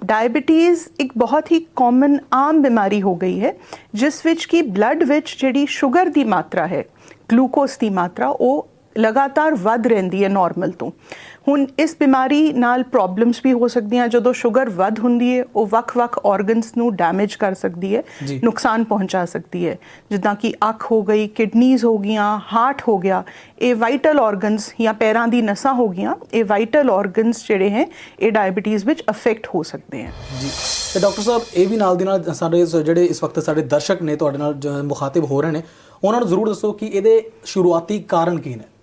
Diabetes एक बहुत ही common आम बीमारी हो गई है जिस विच की ब्लड विच जिहड़ी शुगर की मात्रा है, ग्लूकोज की मात्रा वो लगातार वध रहिंदी है नॉर्मल तो। हुण इस बीमारी नाल प्रॉब्लम्स भी हो सकदियां। जदों शुगर वध हुंदी है वो वख-वख ऑर्गनस नूं डैमेज कर सकती है, नुकसान पहुंचा सकती है, जिद्दां कि अख हो गई, किडनीज़ हो गईयां, हार्ट हो गया। ये वाइटल ऑर्गनस या पैरां दी नसां हो गईयां, ये वाइटल ऑर्गनस जिहड़े हैं ये डायबिटीज़ विच अफेक्ट हो सकते हैं जी। तो डॉक्टर साहब ये भी नाल दी नाल साडे जिहड़े इस वक्त साडे दर्शक ने तुहाडे नाल मुखातिब हो रहे हैं, उन्हां नूं जरूर दसो कि इहदे शुरुआती कारण की ने।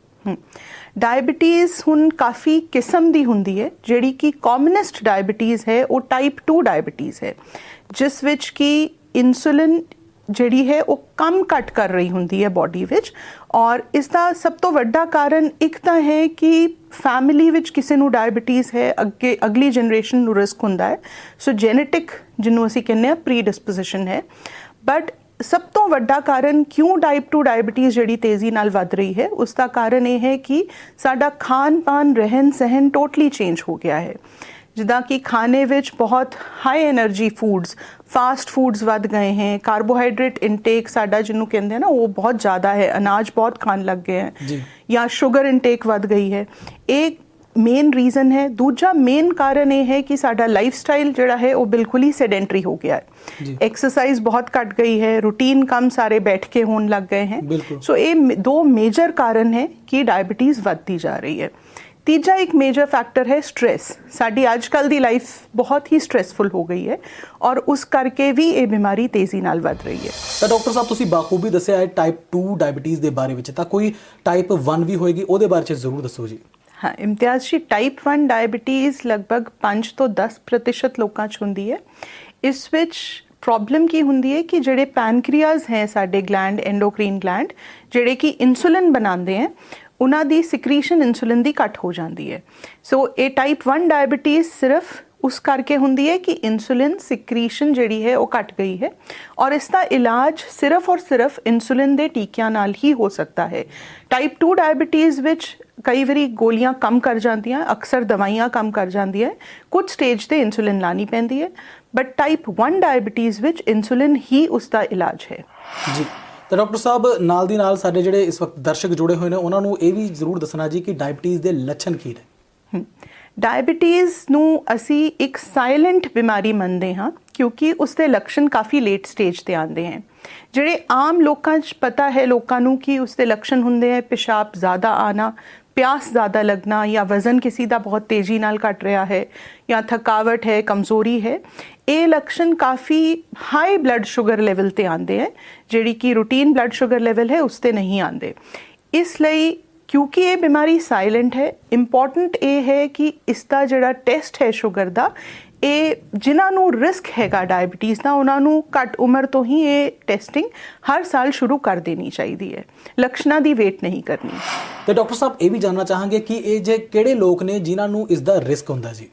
डायबिटीज़ हुण काफ़ी किस्म दी हुंदी है। जिहड़ी कि कॉमनेस्ट डायबिटीज़ है वो टाइप 2 डायबिटीज़ है, जिस विच की इंसुलिन जिहड़ी है वो कम घट कर रही हुंदी है बॉडी विच। और इसका सब तो वड्डा कारण एक तो है कि फैमिली विच किसी नूं डायबिटीज़ है, अगे अगली जनरेशन नूं रिस्क हुंदा है। सो जेनेटिक जिन्हों असीं कहने आ प्री डिस्पोजिशन है। बट सब तो वड्डा कारण क्यों टाइप 2 डायबिटीज़ जिहड़ी तेज़ी नाल वध रही है, उसका कारण ये है कि साडा खान पान रहन सहन टोटली चेंज हो गया है। जिद्दां कि खाने विच बहुत high energy foods, fast foods वध गए हैं, कार्बोहाइड्रेट इनटेक साडा जिन्हों कहते हैं ना वो बहुत ज़्यादा है, अनाज बहुत खान लग गए हैं, या शुगर इनटेक वध गई है। एक मेन रीज़न है। दूजा मेन कारण ये है कि साडा लाइफस्टाइल जिहड़ा है वो बिल्कुल ही सेडेंटरी हो गया है। एक्सरसाइज बहुत घट गई है, रूटीन कम सारे बैठ के होने लग गए हैं। सो ये दो मेजर कारण है कि डायबिटीज़ बढ़ती जा रही है। तीजा एक मेजर फैक्टर है स्ट्रेस। साडी आजकल दी लाइफ बहुत ही स्ट्रेसफुल हो गई है और उस करके भी ये बीमारी तेज़ी नाल वध रही है। तो डॉक्टर साहब तुसीं बाखूबी दस्सिया है टाइप 2 डायबिटीज़ के बारे में, तो कोई टाइप 1 भी होएगी, ਉਹਦੇ बारे जरूर दसो जी। हाँ, इम्तियाज़ जी, टाइप 1 डायबिटीज़ लगभग 5 ਤੋਂ 10% लोगों च हुंदी है। इस विच प्रॉब्लम की हुंदी है कि जिहड़े पैनक्रियाज हैं साडे ग्लैंड, एंडोक्रीन ग्लैंड, जिहड़े कि इंसुलिन बनाते हैं, उन्हां दी सिक्रीशन इंसुलिन दी घट हो जाती है। सो ये टाइप 1 डायबिटीज़ सिर्फ उस करके हुंदी है कि इंसुलिन सिक्रीशन जिहड़ी है वो घट गई है, और इसका इलाज सिर्फ और सिर्फ इंसुलिन दे टीकियां नाल ही हो सकता है। टाइप 2 डायबिटीज़ विच कई बारी गोलियां कम कर जांदियां, अक्सर दवाइयां कम कर जांदियां, कुछ स्टेज ते इंसुलिन लानी पैंदी है। But type 1 diabetes which insulin ही उसका इलाज है जी। तो डॉक्टर साहब नाल दी नाल साडे जिहड़े इस वक्त दर्शक जुड़े हुए हैं उन्हां नूं ये भी जरूर दसना जी कि डायबिटीज़ के लक्षण की ने। डायबिटीज़ नूं असी एक साइलेंट बीमारी मनते हाँ, क्योंकि उसके लक्षण काफ़ी लेट स्टेज ते आते हैं। जिहड़े आम लोकां च पता है लोकां नूं कि उसके लक्षण हुंदे हैं पेशाब ज़्यादा आना, प्यास ज़्यादा लगना, या वज़न किसी का बहुत तेज़ी नाल घट रहा है, या थकावट है, कमज़ोरी है। ये लक्षण काफ़ी हाई ब्लड शुगर लेवल ते आते हैं, जिहड़ी कि रूटीन ब्लड शुगर लेवल है उसते नहीं आते। इसलिए क्योंकि ये बीमारी साइलेंट है, इंपॉर्टेंट ये है कि इसका जिहड़ा टेस्ट है शुगर का, ये जिन्हों रिस्क हैगा डायबिटीज़ का उन्होंने घट उम्र तो ही ये टेस्टिंग हर साल शुरू कर देनी चाहिए है, लक्षणों की वेट नहीं करनी। तो डॉक्टर साहब ये भी जानना चाहेंगे कि ये जे किहड़े लोग ने जिन्होंने इसका रिस्क होंदा जी?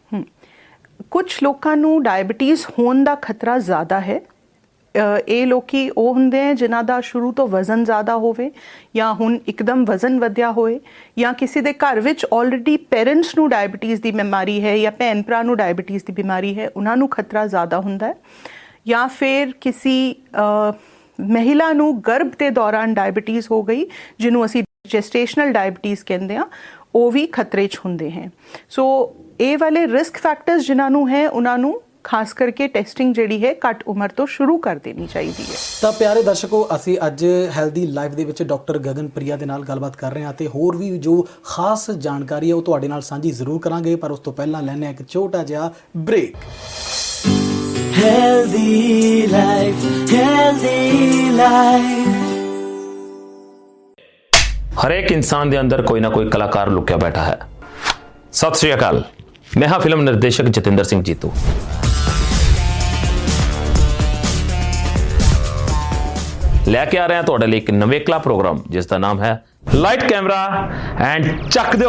कुछ लोगों डायबिटीज़ होने का खतरा ज़्यादा है। ये लोग वो होंदे हैं जिन्हां दा शुरू तो वज़न ज़्यादा होवे, या हुण एकदम वज़न वधिया होए, या किसी दे घर विच ऑलरेडी पेरेंट्स नूं डायबिटीज़ की बीमारी है, या भैन भरा नूं डायबिटीज़ की बीमारी है, उन्हां नूं खतरा ज़्यादा हुंदा है। या फिर किसी महिला नूं गर्भ के दौरान डायबिटीज़ हो गई, जिन्हों असी जेस्टेशनल डायबिटीज़ कहते हैं, वो भी खतरे च हुंदे हैं। सो ये वाले रिस्क फैक्टर्स जिन्हों हैं उन्होंने खास करके टेस्टिंग जिहड़ी है घट उम्र तो शुरू कर देनी चाहिए है। तो प्यारे दर्शकों, असी अज हैल्दी लाइफ दे विच डॉक्टर गगनप्रिया दे नाल गलबात कर रहे हैं, तो होर भी जो खास जानकारी है वो तुहाडे नाल साझी जरूर करांगे, पर उस तो पहला लैने एक छोटा जिहा break. Healthy life, healthy life. हर एक इंसान दे अंदर कोई ना कोई कलाकार लुकिया बैठा है। सत श्री अकाल, मैं हाँ फिल्म निर्देशक जतिंदर सिंह जीतू। लैके आ रहे हैं तुहाडे लई एक नवेकला प्रोग्राम जिसका नाम है लाइट कैमरा एंड चक दो